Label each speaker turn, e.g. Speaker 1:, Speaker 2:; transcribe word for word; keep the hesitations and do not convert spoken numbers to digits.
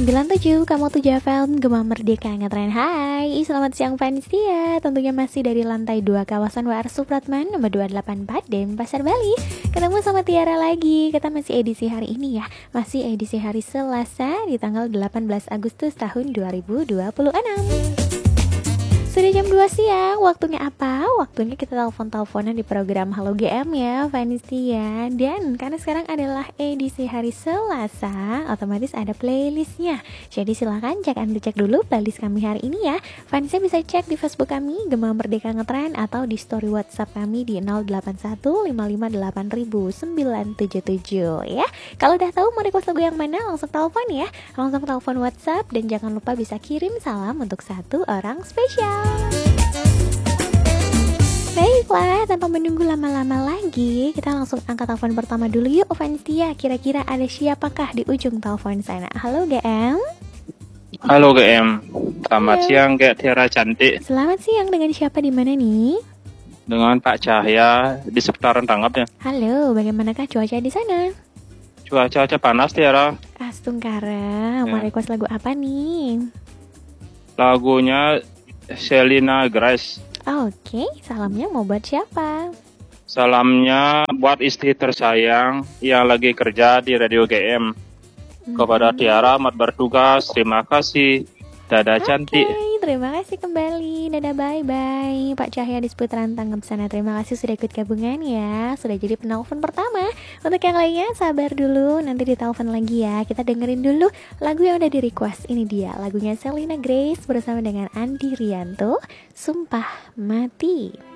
Speaker 1: sembilan tujuh, kamu tuh Javel, Gema Merdeka Ngetren. Hai, selamat siang fans dia. Tentunya masih dari lantai dua kawasan W R Supratman nomor dua delapan empat Denpasar, Bali. Ketemu sama Tiara lagi. Kita masih edisi hari ini ya. Masih edisi hari Selasa di tanggal delapan belas Agustus tahun dua ribu dua puluh enam. Sudah jam dua siang, waktunya apa? Waktunya kita telepon-teleponan di program Halo G M ya, Vanistia. Dan karena sekarang adalah edisi hari Selasa, otomatis ada playlistnya. Jadi silahkan cek anda cek dulu playlist kami hari ini ya. Vanistia bisa cek di Facebook kami, Gema Merdeka Ngetren, atau di story WhatsApp kami di nol delapan satu lima lima delapan nol sembilan tujuh tujuh ya. Kalau udah tahu mau request lagu yang mana, langsung telepon ya. Langsung telepon WhatsApp dan jangan lupa bisa kirim salam untuk satu orang spesial. Baiklah, tanpa menunggu lama-lama lagi, kita langsung angkat telepon pertama dulu yuk, Vanistia. Kira-kira ada siapakah di ujung telepon sana? Halo G M.
Speaker 2: Halo G M. Selamat
Speaker 1: Halo.
Speaker 2: siang Kak Tiara cantik.
Speaker 1: Selamat siang, dengan siapa di mana nih?
Speaker 2: Dengan Pak Cahya di seputaran Tanggap ya.
Speaker 1: Halo, bagaimanakah cuaca di sana?
Speaker 2: Cuaca panas Tiara.
Speaker 1: Astungkara, mau
Speaker 2: Ya.
Speaker 1: request lagu apa nih?
Speaker 2: Lagunya Selena Grace.
Speaker 1: Oke, salamnya mau buat siapa?
Speaker 2: Salamnya buat istri tersayang yang lagi kerja di Radio G M. Kepada
Speaker 1: Hmm.
Speaker 2: Tiara amat bertugas. Terima kasih. Dadah
Speaker 1: Oke,
Speaker 2: cantik.
Speaker 1: terima kasih kembali. Dadah, bye-bye. Pak Cahya di seputaran Tanggap sana. Terima kasih sudah ikut gabungan ya. Sudah jadi penelpon pertama. Untuk yang lainnya, sabar dulu. Nanti ditelepon lagi ya. Kita dengerin dulu lagu yang udah di-request. Ini dia, lagunya Selena Grace bersama dengan Andi Rianto, Sumpah Mati.